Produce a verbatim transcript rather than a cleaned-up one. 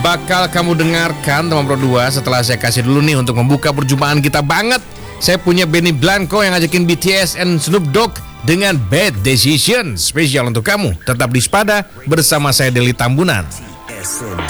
bakal kamu dengarkan teman Pro dua setelah saya kasih dulu nih untuk membuka perjumpaan kita banget. Saya punya Benny Blanco yang ngajakin B T S and Snoop Dogg dengan Bad Decision. Spesial untuk kamu. Tetap di Spada bersama saya Deli Tambunan.